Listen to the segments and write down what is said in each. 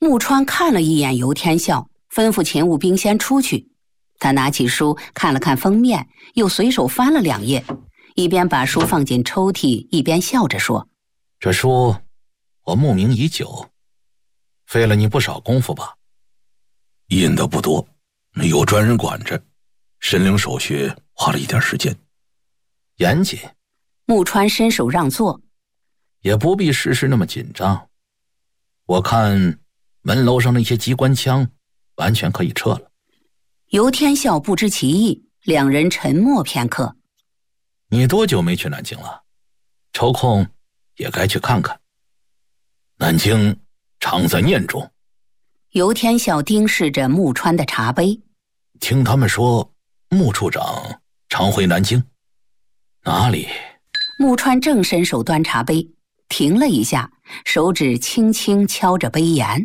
木川看了一眼游天笑，吩咐勤务兵先出去。他拿起书看了看封面，又随手翻了2页，一边把书放进抽屉，一边笑着说：“ 这书我慕名已久，费了你不少功夫吧？”“ 印的不多，有专人管着，申领手续花了一点时间。” 严谨。 木川伸手让座：“ 也不必事事那么紧张。我看门楼上那些机关枪完全可以撤了。” 游天笑不知其意，两人沉默片刻。 “你多久没去南京了？抽空也该去看看。”“ 南京常在念中。” 游天笑盯视着木川的茶杯。 “听他们说穆处长常回南京。”“哪里？” 木川正伸手端茶杯，停了一下，手指轻轻敲着杯沿。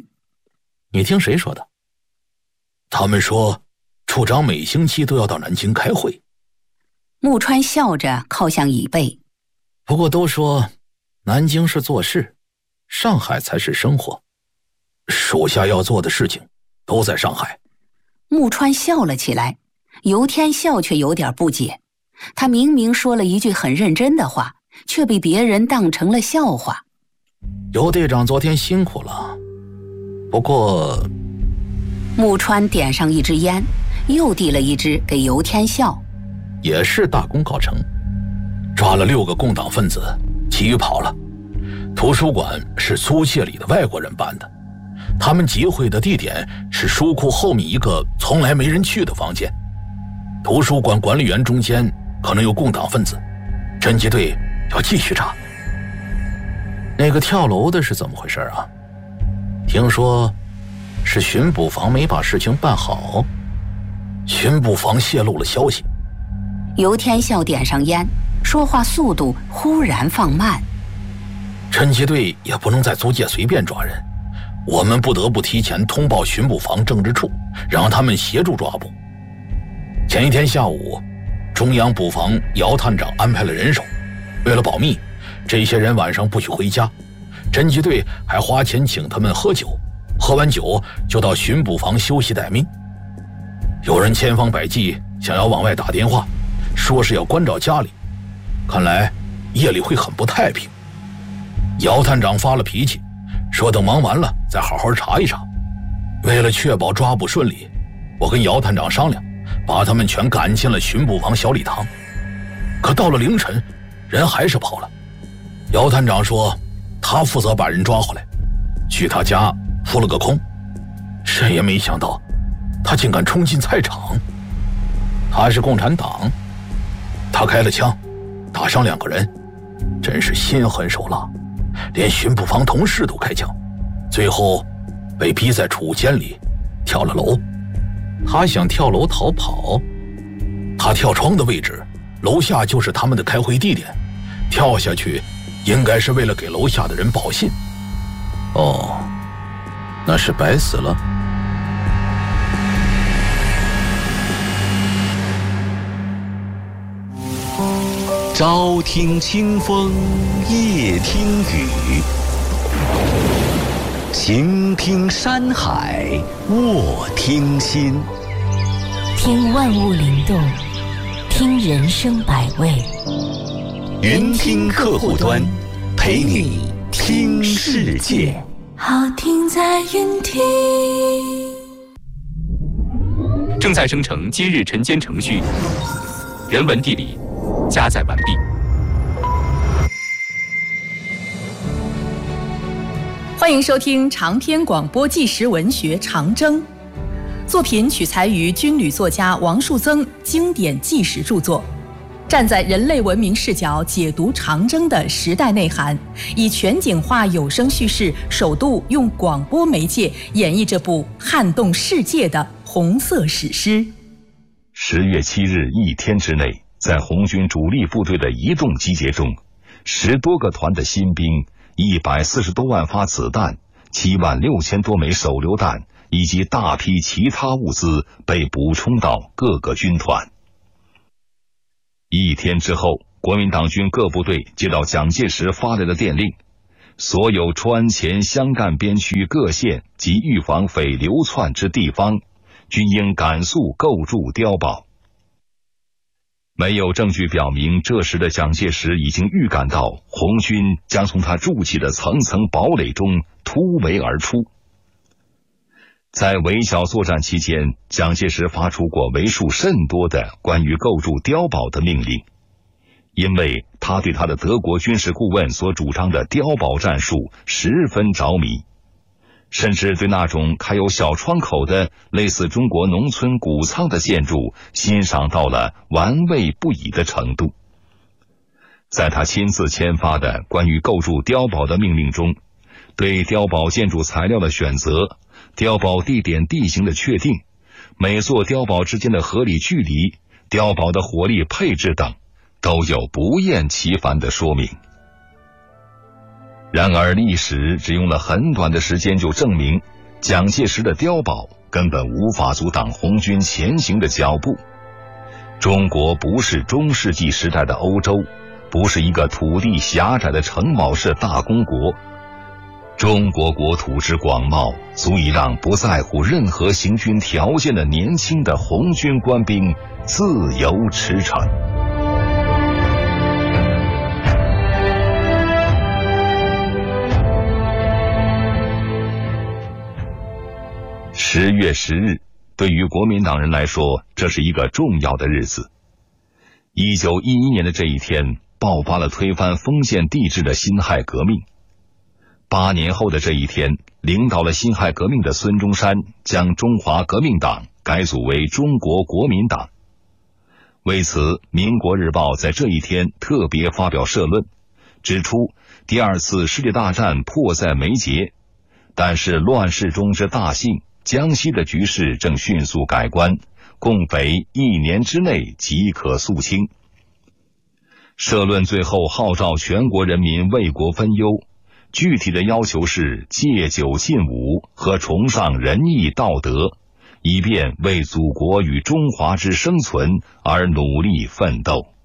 “你听谁说的？”“ 他们说处长每星期都要到南京开会。” 木川笑着靠向椅背。 “不过都说南京是做事，上海才是生活。 属下要做的事情都在上海。” 木川笑了起来，游天笑却有点不解。他明明说了一句很认真的话，却被别人当成了笑话。 “游队长昨天辛苦了，不过……” 木川点上一支烟，又递了一支给游天笑。 “也是大功告成， 抓了6个共党分子，其余跑了。图书馆是租界里的外国人办的，他们集会的地点是书库后面一个从来没人去的房间。图书馆管理员中间可能有共党分子，侦缉队要继续查。”“ 那个跳楼的是怎么回事啊？听说是巡捕房没把事情办好。”“ 巡捕房泄露了消息。” 游天笑点上烟，说话速度忽然放慢。 “侦缉队也不能在租界随便抓人，我们不得不提前通报巡捕房政治处，让他们协助抓捕。前一天下午，中央捕房姚探长安排了人手，为了保密，这些人晚上不许回家，侦缉队还花钱请他们喝酒，喝完酒就到巡捕房休息待命。有人千方百计想要往外打电话，说是要关照家里，看来夜里会很不太平。姚探长发了脾气，说等忙完了再好好查一查。为了确保抓捕顺利，我跟姚探长商量，把他们全赶进了巡捕房小礼堂。可到了凌晨，人还是跑了。姚探长说他负责把人抓回来，去他家扑了个空，谁也没想到他竟敢冲进菜场。 他是共产党？ 他开了枪，打伤2个人，真是心狠手辣，连巡捕房同事都开枪，最后被逼在储物间里跳了楼。 他想跳楼逃跑？ 他跳窗的位置，楼下就是他们的开会地点，跳下去应该是为了给楼下的人报信。 哦，那是白死了。 朝听清风，夜听雨，晴听山海，卧听心。 听万物灵动，听人生百味。 云听客户端，陪你听世界。 好听在云听。 正在生成今日晨间程序，人文地理加载完毕。 欢迎收听长篇广播纪实文学《长征》，作品取材于军旅作家王树增经典纪实著作，站在人类文明视角解读长征的时代内涵，以全景化有声叙事，首度用广播媒介演绎这部撼动世界的红色史诗。 10月7日一天之内，在红军主力部队的移动集结中，10多个团的新兵，140多万发子弹，7万6千多枚手榴弹以及大批其他物资被补充到各个军团。1天之后，国民党军各部队接到蒋介石发来的电令， 所有川黔湘赣边区各县及预防匪流窜之地方，均应赶速构筑碉堡。没有证据表明这时的蒋介石已经预感到红军将从他筑起的层层堡垒中突围而出。在围剿作战期间，蒋介石发出过为数甚多的关于构筑碉堡的命令，因为他对他的德国军事顾问所主张的碉堡战术十分着迷，甚至对那种开有小窗口的类似中国农村谷仓的建筑欣赏到了玩味不已的程度。在他亲自签发的关于构筑碉堡的命令中，对碉堡建筑材料的选择、碉堡地点地形的确定、每座碉堡之间的合理距离、碉堡的火力配置等，都有不厌其烦的说明。然而历史只用了很短的时间就证明，蒋介石的碉堡根本无法阻挡红军前行的脚步。中国不是中世纪时代的欧洲，不是一个土地狭窄的城堡式大公国。中国国土之广袤，足以让不在乎任何行军条件的年轻的红军官兵自由驰骋。10月10日，对于国民党人来说，这是一个重要的日子。1911年的这一天，爆发了推翻封建帝制的辛亥革命。8年后的这一天，领导了辛亥革命的孙中山将中华革命党改组为中国国民党。为此，民国日报在这一天特别发表社论，指出第二次世界大战迫在眉睫，但是乱世中之大幸，江西的局势正迅速改观，共匪1年之内即可肃清。社论最后号召全国人民为国分忧，具体的要求是戒酒禁武和崇尚仁义道德，以便为祖国与中华之生存而努力奋斗。